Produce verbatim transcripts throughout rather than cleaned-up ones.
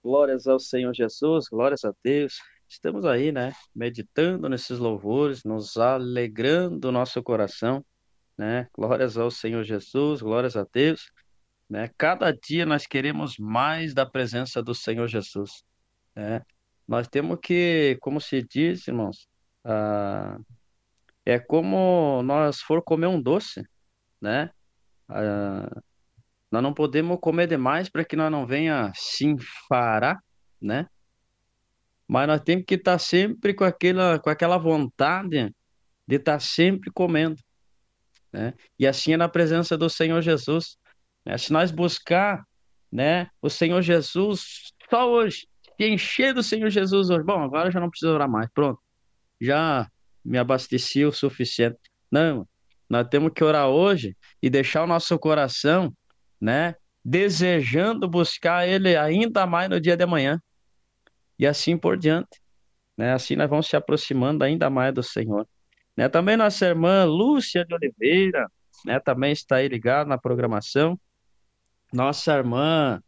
Glórias ao Senhor Jesus, glórias a Deus. Estamos aí, né, meditando nesses louvores, nos alegrando o nosso coração, né? Glórias ao Senhor Jesus, glórias a Deus, né? Cada dia nós queremos mais da presença do Senhor Jesus, né? Nós temos que, como se diz, irmãos, ah, é como nós for comer um doce, né? Ah, nós não podemos comer demais para que nós não venha se enfarar, né? Mas nós temos que estar sempre com aquela, com aquela vontade de estar sempre comendo, né? E assim é na presença do Senhor Jesus, né? Se nós buscar, né, o Senhor Jesus só hoje, se encher do Senhor Jesus hoje, bom, agora eu já não preciso orar mais, pronto, já me abasteci o suficiente. Não, nós temos que orar hoje e deixar o nosso coração, né, desejando buscar Ele ainda mais no dia de amanhã e assim por diante, né? Assim nós vamos se aproximando ainda mais do Senhor, né? Também nossa irmã Lúcia de Oliveira, né? Também está aí ligada na programação. Nossa irmã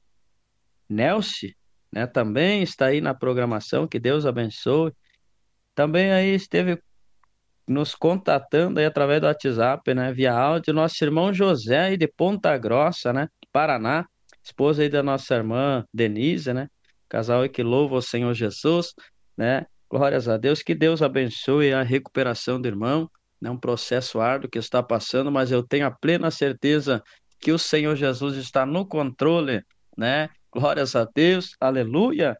Nelce, né? Também está aí na programação. Que Deus abençoe. Também aí esteve nos contatando aí através do WhatsApp, né? Via áudio, nosso irmão José aí de Ponta Grossa, né? Paraná, esposa aí da nossa irmã Denise, né? Casal aí que louva o Senhor Jesus, né? Glórias a Deus, que Deus abençoe a recuperação do irmão, né? Um processo árduo que está passando, mas eu tenho a plena certeza que o Senhor Jesus está no controle, né? Glórias a Deus, aleluia.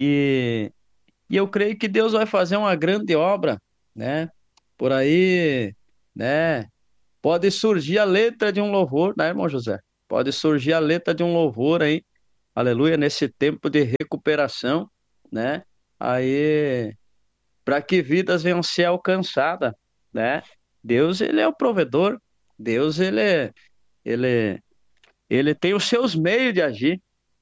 E, e eu creio que Deus vai fazer uma grande obra, né? Por aí, né? Pode surgir a letra de um louvor, né, irmão José? Pode surgir a letra de um louvor aí, aleluia, nesse tempo de recuperação, né? Aí, para que vidas venham ser alcançadas, né? Deus, ele é o provedor, Deus, ele, é- ele, ele tem os seus meios de agir,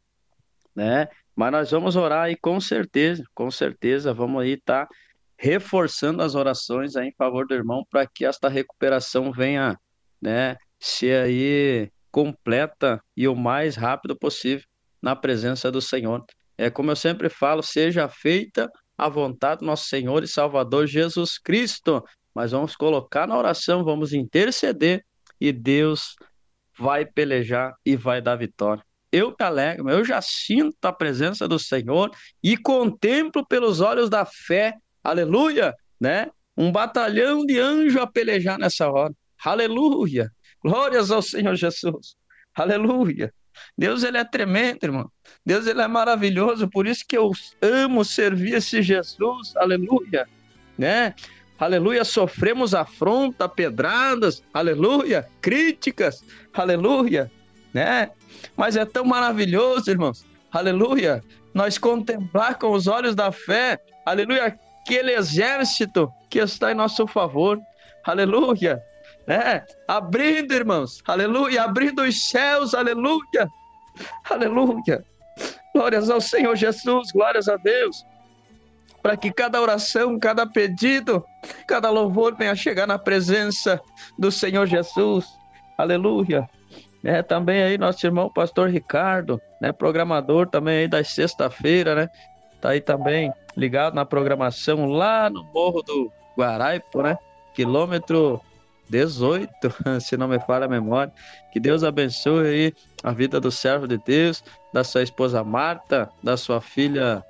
né? Mas nós vamos orar aí com certeza, com certeza, vamos aí estar reforçando as orações aí em favor do irmão para que esta recuperação venha, né, ser aí completa e o mais rápido possível na presença do Senhor. É como eu sempre falo, seja feita a vontade do nosso Senhor e Salvador Jesus Cristo. Mas vamos colocar na oração, vamos interceder e Deus vai pelejar e vai dar vitória. Eu me alegro, eu já sinto a presença do Senhor e contemplo pelos olhos da fé, aleluia, né? Um batalhão de anjos a pelejar nessa hora, aleluia, glórias ao Senhor Jesus, aleluia. Deus, ele é tremendo, irmão. Deus, ele é maravilhoso, por isso que eu amo servir esse Jesus, aleluia, né? Aleluia, sofremos afronta, pedradas, aleluia, críticas, aleluia, né? Mas é tão maravilhoso, irmãos, aleluia, nós contemplar com os olhos da fé, aleluia, aquele exército que está em nosso favor, aleluia, né? Abrindo, irmãos, aleluia, abrindo os céus, aleluia, aleluia, glórias ao Senhor Jesus, glórias a Deus, para que cada oração, cada pedido, cada louvor venha chegar na presença do Senhor Jesus. Aleluia. É, também aí nosso irmão pastor Ricardo, né, programador também aí das sexta-feira, né? Tá aí também ligado na programação lá no Morro do Guaraipo, né? Quilômetro dezoito, se não me falha a memória. Que Deus abençoe aí a vida do servo de Deus, da sua esposa Marta, da sua filha.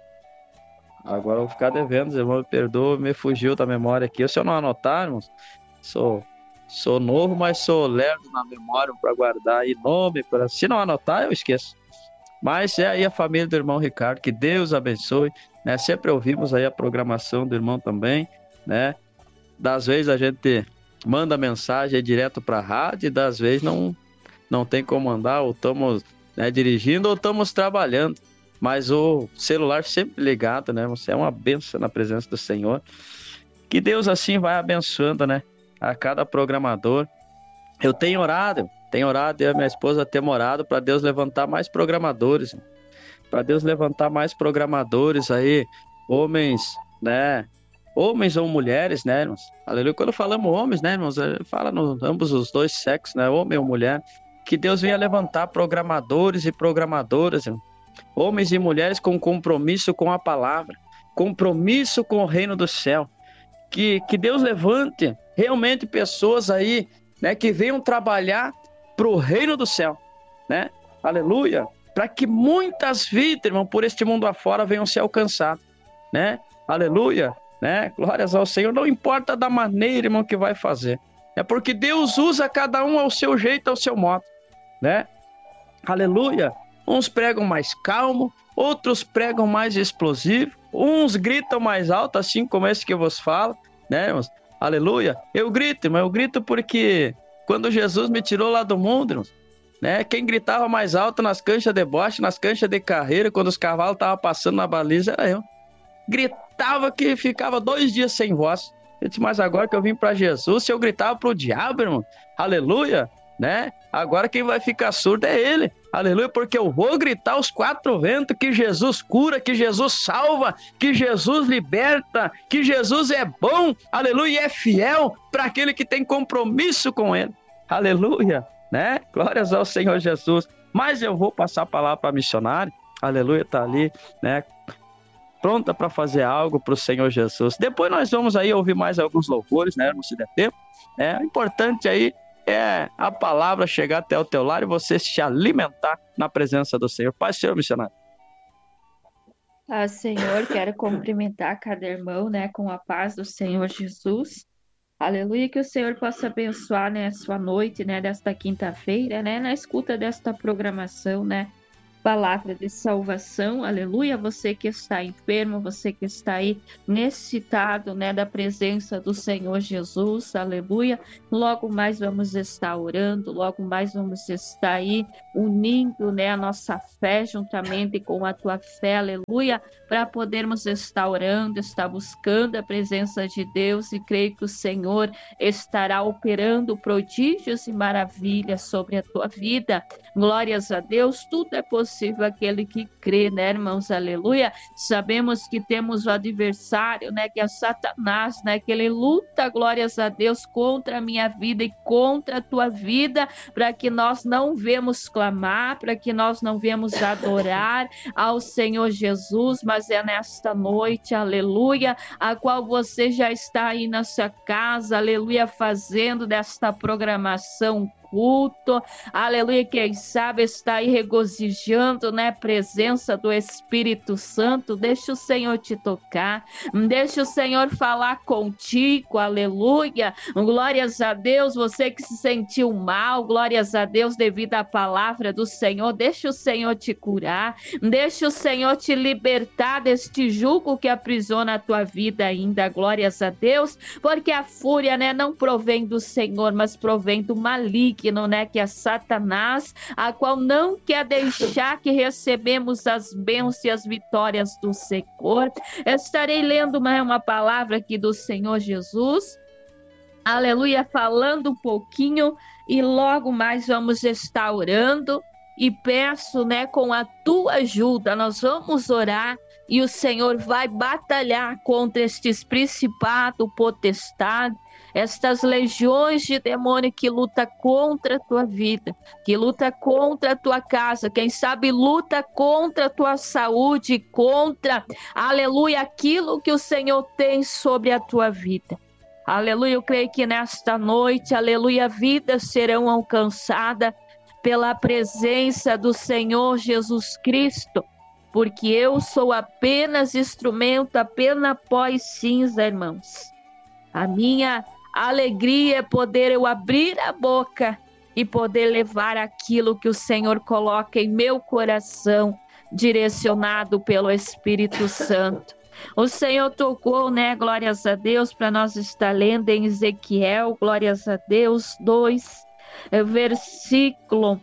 Agora eu vou ficar devendo, irmão, me perdoa, me fugiu da memória aqui. Se eu não anotar, irmãos, sou, sou novo, mas sou lerdo na memória para guardar aí nome. Pra... Se não anotar, eu esqueço. Mas é aí a família do irmão Ricardo, que Deus abençoe, né? Sempre ouvimos aí a programação do irmão também, né? Das vezes a gente manda mensagem direto para a rádio, e das vezes não, não tem como mandar, ou estamos, né, dirigindo ou estamos trabalhando. Mas o celular sempre ligado, né? Você é uma bênção na presença do Senhor. Que Deus assim vai abençoando, né? A cada programador. Eu tenho orado, tenho orado, eu e a minha esposa temos orado para Deus levantar mais programadores. Para Deus levantar mais programadores aí, homens, né? Homens ou mulheres, né, irmãos? Aleluia. Quando falamos homens, né, irmãos? Fala nos ambos os dois sexos, né? Homem ou mulher. Que Deus venha levantar programadores e programadoras, irmão, Homens e mulheres com compromisso com a palavra, compromisso com o reino do céu. Que, que Deus levante realmente pessoas aí, né, que venham trabalhar para o reino do céu, né? Aleluia! Para que muitas vidas, irmão, por este mundo afora venham ser alcançadas, né? Aleluia! Né? Glórias ao Senhor. Não importa da maneira, irmão, que vai fazer. É porque Deus usa cada um ao seu jeito, ao seu modo, né? Aleluia! Uns pregam mais calmo, outros pregam mais explosivo, uns gritam mais alto, assim como esse que eu vos falo, né, irmãos? Aleluia! Eu grito, mas eu grito porque quando Jesus me tirou lá do mundo, irmãos, né, quem gritava mais alto nas canchas de bocha, nas canchas de carreira, quando os cavalos estavam passando na baliza, era eu. Gritava que ficava dois dias sem voz. Eu disse, mas agora que eu vim para Jesus, se eu gritava pro diabo, irmão, aleluia, né? Agora quem vai ficar surdo é ele, aleluia, porque eu vou gritar aos quatro ventos que Jesus cura, que Jesus salva, que Jesus liberta, que Jesus é bom, aleluia, e é fiel para aquele que tem compromisso com ele, aleluia, né? Glórias ao Senhor Jesus. Mas eu vou passar a palavra para a missionária, aleluia, tá ali, né? Pronta para fazer algo para o Senhor Jesus. Depois nós vamos aí ouvir mais alguns louvores, né? Se der tempo. É, o importante aí é a palavra chegar até o teu lar e você se alimentar na presença do Senhor. Pai, Senhor, missionário. Ah, Senhor, quero cumprimentar cada irmão, né, com a paz do Senhor Jesus. Aleluia, que o Senhor possa abençoar, né, a sua noite, né, desta quinta-feira, né, na escuta desta programação, né, palavra de salvação, aleluia, você que está enfermo, você que está aí necessitado, né, da presença do Senhor Jesus, aleluia, logo mais vamos estar orando, logo mais vamos estar aí unindo, né, a nossa fé juntamente com a tua fé, aleluia, para podermos estar orando, estar buscando a presença de Deus e creio que o Senhor estará operando prodígios e maravilhas sobre a tua vida, glórias a Deus, tudo é possível aquele que crê, né, irmãos, aleluia. Sabemos que temos o adversário, né, que é Satanás, né, que ele luta, glórias a Deus, contra a minha vida e contra a tua vida, para que nós não vemos clamar, para que nós não vemos adorar ao Senhor Jesus, mas é nesta noite, aleluia, a qual você já está aí na sua casa, aleluia, fazendo desta programação culto, aleluia, quem sabe está aí regozijando, né, presença do Espírito Santo, deixa o Senhor te tocar, deixa o Senhor falar contigo, aleluia, glórias a Deus, você que se sentiu mal, glórias a Deus devido à palavra do Senhor, deixa o Senhor te curar, deixa o Senhor te libertar deste jugo que aprisiona a tua vida ainda, glórias a Deus, porque a fúria, né, não provém do Senhor, mas provém do maligno, né, que é Satanás, a qual não quer deixar que recebemos as bênçãos e as vitórias do Senhor. Eu estarei lendo uma, uma palavra aqui do Senhor Jesus, aleluia, falando um pouquinho e logo mais vamos estar orando e peço, né, com a tua ajuda, nós vamos orar e o Senhor vai batalhar contra estes principados, potestades, estas legiões de demônio que luta contra a tua vida, que luta contra a tua casa, quem sabe luta contra a tua saúde, contra, aleluia, aquilo que o Senhor tem sobre a tua vida. Aleluia, eu creio que nesta noite, aleluia, vidas serão alcançadas pela presença do Senhor Jesus Cristo, porque eu sou apenas instrumento, apenas pó e cinza, irmãos. A minha alegria é poder eu abrir a boca e poder levar aquilo que o Senhor coloca em meu coração, direcionado pelo Espírito Santo. O Senhor tocou, né, glórias a Deus, para nós estar lendo em Ezequiel, glórias a Deus, dois, versículo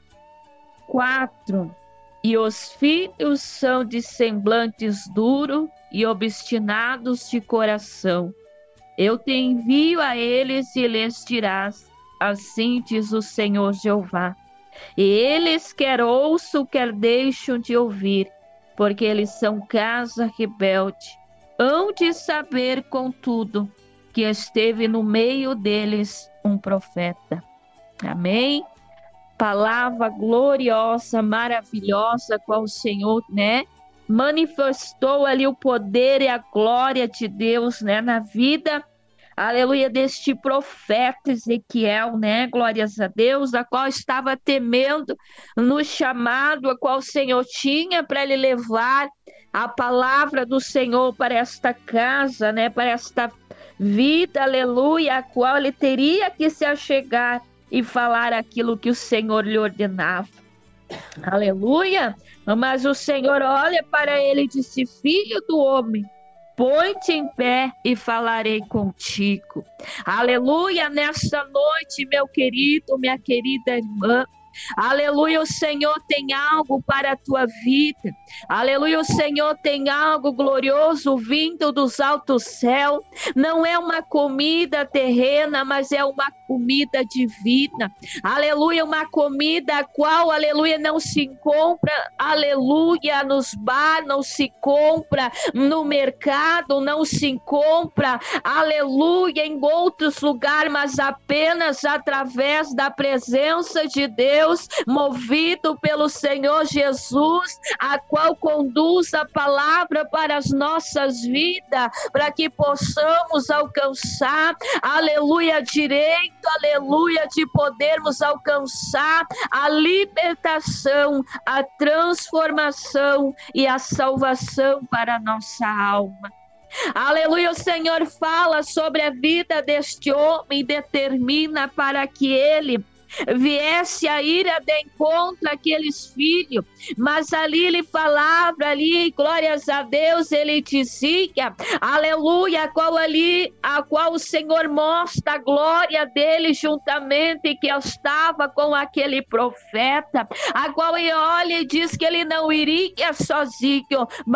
quatro. E os filhos são de semblantes duros e obstinados de coração. Eu te envio a eles e lhes dirás, assim diz o Senhor Jeová. E eles quer ouçam, quer deixam de ouvir, porque eles são casa rebelde. Hão de saber, contudo, que esteve no meio deles um profeta. Amém? palavra gloriosa, maravilhosa, qual o Senhor, né, manifestou ali o poder e a glória de Deus, né, na vida, aleluia, deste profeta Ezequiel, né, glórias a Deus, a qual estava temendo no chamado, a qual o Senhor tinha para ele levar a palavra do Senhor para esta casa, né, para esta vida, aleluia, a qual ele teria que se achegar e falar aquilo que o Senhor lhe ordenava. Aleluia! Mas o Senhor olha para ele e disse: filho do homem, põe-te em pé e falarei contigo. Aleluia! Nesta noite, meu querido, minha querida irmã, aleluia, o Senhor tem algo para a tua vida. Aleluia, o Senhor tem algo glorioso vindo dos altos céus. Não é uma comida terrena, mas é uma comida divina. Aleluia, uma comida a qual, aleluia, não se compra, aleluia, nos bar, não se compra no mercado, não se compra, aleluia, em outros lugares, mas apenas através da presença de Deus, movido pelo Senhor Jesus, a qual conduz a palavra para as nossas vidas, para que possamos alcançar, aleluia, direito, aleluia, de podermos alcançar a libertação, a transformação e a salvação para a nossa alma. Aleluia, o Senhor fala sobre a vida deste homem e determina para que ele viesse a ir de encontro àqueles filhos, mas ali ele falava, ali, glórias a Deus, ele dizia, aleluia, a qual ali, a qual o Senhor mostra a glória dele juntamente que estava com aquele profeta, a qual ele olha e diz que ele não iria sozinho,